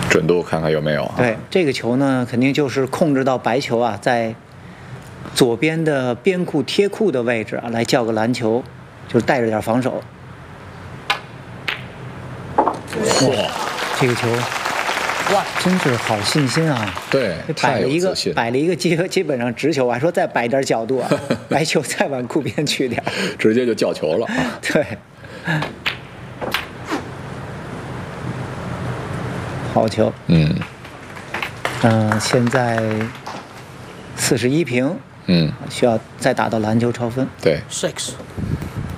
准度看看有没有啊？ 对，这个球呢，肯定就是控制到白球啊，在左边的边库贴库的位置啊，来叫个篮球，就是带着点防守。 哇， 这个球，哇，真是好信心啊！ 对， 摆了一个太有自信基本上直球啊，说再摆点角度啊，白球再往库边去点， 直接就叫球了。 对，好球。现在41平， 嗯， 需要再打到篮球超分。 对。 6